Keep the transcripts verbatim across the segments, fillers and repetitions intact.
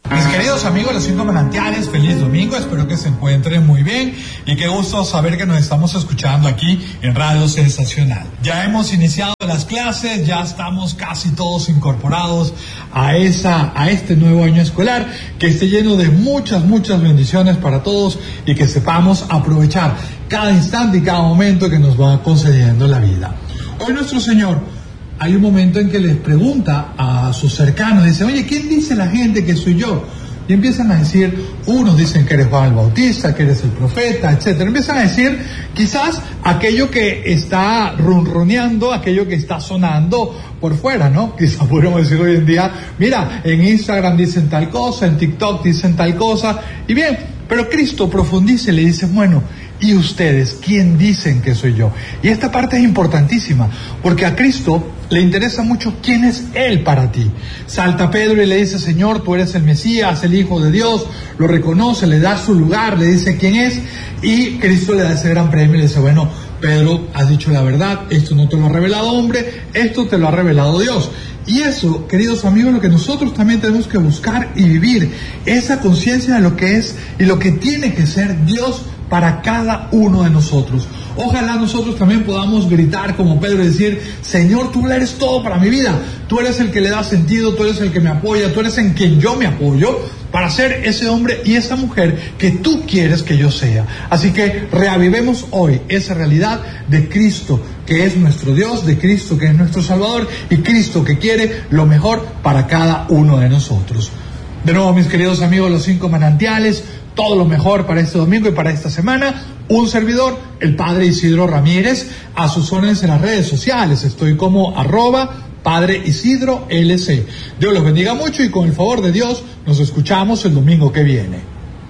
Mis queridos amigos, los cinco manantiales, feliz domingo, espero que se encuentren muy bien y qué gusto saber que nos estamos escuchando aquí en Radio Sensacional. Ya hemos iniciado las clases, ya estamos casi todos incorporados a esa, a este nuevo año escolar, que esté lleno de muchas, muchas bendiciones para todos y que sepamos aprovechar cada instante y cada momento que nos va concediendo la vida. Hoy nuestro Señor, hay un momento en que les pregunta a sus cercanos, dice, oye, ¿quién dice la gente que soy yo? Y empiezan a decir, unos dicen que eres Juan el Bautista, que eres el profeta, etcétera. Empiezan a decir quizás aquello que está ronroneando, aquello que está sonando por fuera, ¿no? Quizás podríamos decir hoy en día, mira, en Instagram dicen tal cosa, en TikTok dicen tal cosa, y bien, pero Cristo profundiza y le dice, bueno, ¿y ustedes quién dicen que soy yo? Y esta parte es importantísima, porque a Cristo le interesa mucho quién es Él para ti. Salta Pedro y le dice, Señor, tú eres el Mesías, el Hijo de Dios, lo reconoce, le da su lugar, le dice quién es, y Cristo le da ese gran premio y le dice, bueno, Pedro, has dicho la verdad, esto no te lo ha revelado hombre, esto te lo ha revelado Dios. Y eso, queridos amigos, lo que nosotros también tenemos que buscar y vivir, esa conciencia de lo que es y lo que tiene que ser Dios para cada uno de nosotros. Ojalá nosotros también podamos gritar como Pedro y decir, Señor, tú eres todo para mi vida, tú eres el que le da sentido, tú eres el que me apoya, tú eres en quien yo me apoyo para ser ese hombre y esa mujer que tú quieres que yo sea. Así que reavivemos hoy esa realidad de Cristo, que es nuestro Dios, de Cristo, que es nuestro Salvador, y Cristo que quiere lo mejor para cada uno de nosotros. De nuevo, mis queridos amigos, los cinco manantiales, todo lo mejor para este domingo y para esta semana. Un servidor, el Padre Isidro Ramírez, a sus órdenes en las redes sociales. Estoy como arroba Padre Isidro L C. Dios los bendiga mucho y con el favor de Dios nos escuchamos el domingo que viene.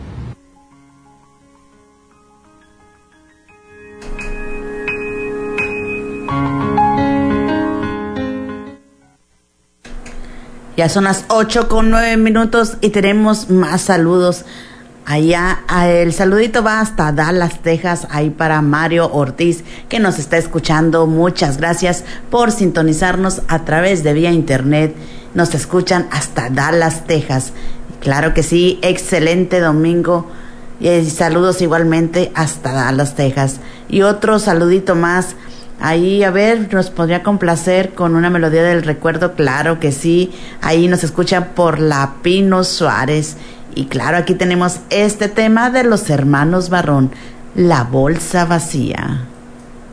Ya son las ocho con nueve minutos y tenemos más saludos. Allá, el saludito va hasta Dallas, Texas, ahí para Mario Ortiz, que nos está escuchando. Muchas gracias por sintonizarnos a través de vía internet. Nos escuchan hasta Dallas, Texas. Claro que sí, excelente domingo. Y saludos igualmente hasta Dallas, Texas. Y otro saludito más. Ahí, a ver, nos podría complacer con una melodía del recuerdo, claro que sí. Ahí nos escucha por la Pino Suárez. Y claro, aquí tenemos este tema de los hermanos Barrón, La Bolsa Vacía.